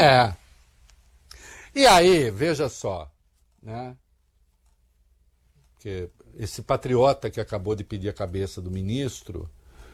É. E aí, veja só, né? Que esse patriota que acabou de pedir a cabeça do ministro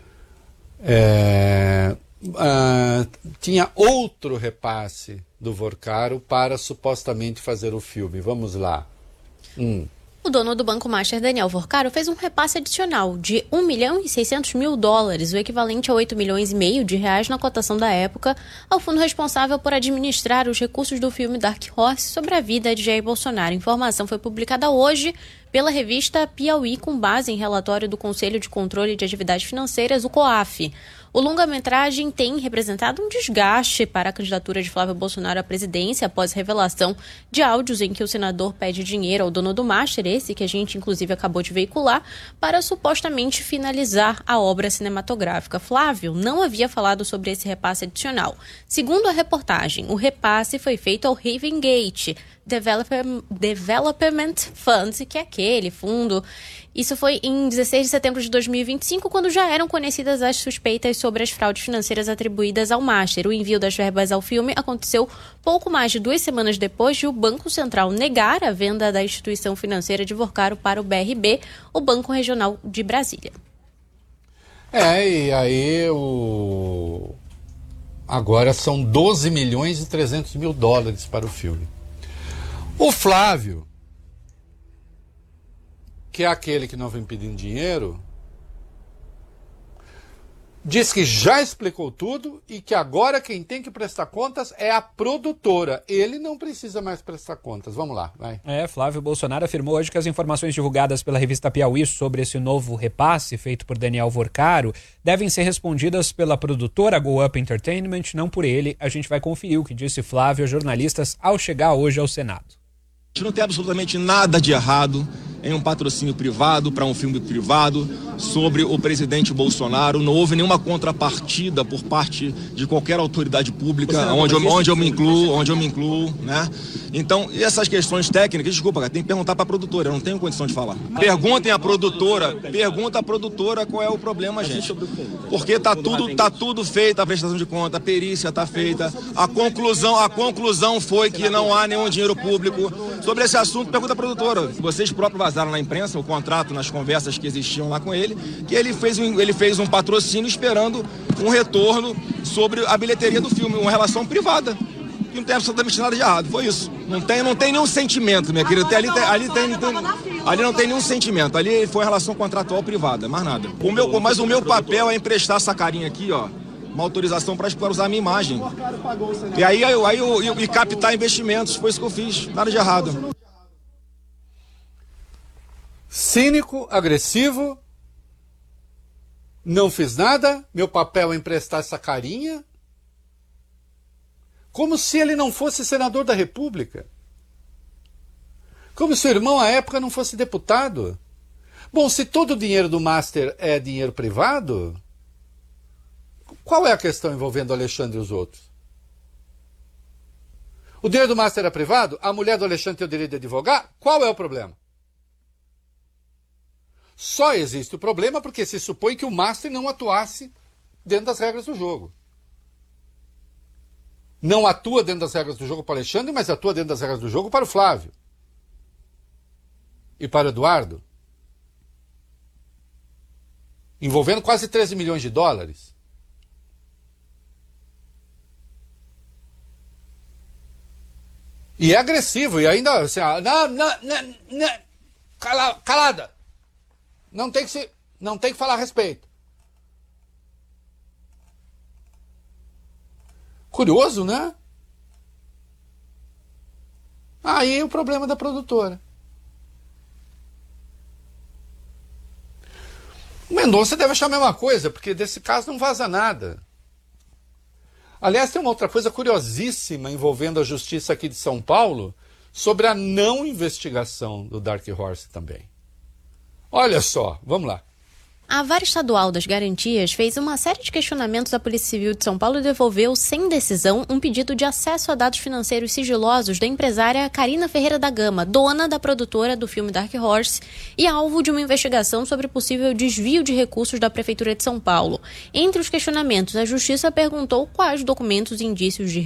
tinha outro repasse do Vorcaro para supostamente fazer o filme. Vamos lá. O dono do Banco Master, Daniel Vorcaro, fez um repasse adicional de $1.600.000, o equivalente a 8,5 milhões de reais na cotação da época, ao fundo responsável por administrar os recursos do filme Dark Horse sobre a vida de Jair Bolsonaro. A informação foi publicada hoje pela revista Piauí, com base em relatório do Conselho de Controle de Atividades Financeiras, o COAF. O longa-metragem tem representado um desgaste para a candidatura de Flávio Bolsonaro à presidência após a revelação de áudios em que o senador pede dinheiro ao dono do Master, esse que a gente inclusive acabou de veicular, para supostamente finalizar a obra cinematográfica. Flávio não havia falado sobre esse repasse adicional. Segundo a reportagem, o repasse foi feito ao Haven Gate Development Fund, que é aquele fundo. Isso foi em 16 de setembro de 2025, quando já eram conhecidas as suspeitas sobre as fraudes financeiras atribuídas ao Master. O envio das verbas ao filme aconteceu pouco mais de 2 semanas depois de o Banco Central negar a venda da instituição financeira de Vorcaro para o BRB, o Banco Regional de Brasília. E aí agora são 12 milhões e 300 mil dólares para o filme. O Flávio, que é aquele que não vem pedindo dinheiro, diz que já explicou tudo e que agora quem tem que prestar contas é a produtora. Ele não precisa mais prestar contas. Vamos lá, vai. Flávio Bolsonaro afirmou hoje que as informações divulgadas pela revista Piauí sobre esse novo repasse feito por Daniel Vorcaro devem ser respondidas pela produtora Go Up Entertainment, não por ele. A gente vai conferir o que disse Flávio aos jornalistas ao chegar hoje ao Senado. Não tem absolutamente nada de errado em um patrocínio privado para um filme privado sobre o presidente Bolsonaro. Não houve nenhuma contrapartida por parte de qualquer autoridade pública, onde eu me incluo, né? Então, e essas questões técnicas, desculpa, cara, tem que perguntar para a produtora, eu não tenho condição de falar. Pergunta à produtora qual é o problema, gente. Porque tá tudo feito, a prestação de conta, a perícia tá feita, a conclusão foi que não há nenhum dinheiro público. Sobre esse assunto, pergunta à produtora. Vocês próprios vazaram na imprensa o contrato, nas conversas que existiam lá com ele, que ele fez um patrocínio esperando um retorno sobre a bilheteria do filme, uma relação privada. Que não tem absolutamente nada de errado, foi isso. Não tem nenhum sentimento, minha querida. Ali não tem nenhum sentimento. Ali foi uma relação contratual privada, mais nada. Mas o meu papel é emprestar essa carinha aqui, ó, uma autorização para usar a minha imagem. E aí eu captar investimentos, foi isso que eu fiz, nada de errado. Cínico, agressivo, não fiz nada, meu papel é emprestar essa carinha. Como se ele não fosse senador da República. Como se o irmão, à época, não fosse deputado. Bom, se todo o dinheiro do Master é dinheiro privado, qual é a questão envolvendo o Alexandre e os outros? O dinheiro do Master é privado? A mulher do Alexandre tem o direito de advogar? Qual é o problema? Só existe o problema porque se supõe que o Master não atuasse dentro das regras do jogo. Não atua dentro das regras do jogo para o Alexandre, mas atua dentro das regras do jogo para o Flávio. E para o Eduardo. Envolvendo quase 13 milhões de dólares. E é agressivo, e ainda assim, calada. Não tem que falar a respeito. Curioso, né? Aí o problema da produtora. O Mendonça deve achar a mesma coisa, porque desse caso não vaza nada. Aliás, tem uma outra coisa curiosíssima envolvendo a justiça aqui de São Paulo sobre a não investigação do Dark Horse também. Olha só, vamos lá. A Vara Estadual das Garantias fez uma série de questionamentos à Polícia Civil de São Paulo e devolveu, sem decisão, um pedido de acesso a dados financeiros sigilosos da empresária Carina Ferreira da Gama, dona da produtora do filme Dark Horse e alvo de uma investigação sobre possível desvio de recursos da Prefeitura de São Paulo. Entre os questionamentos, a Justiça perguntou quais documentos e indícios de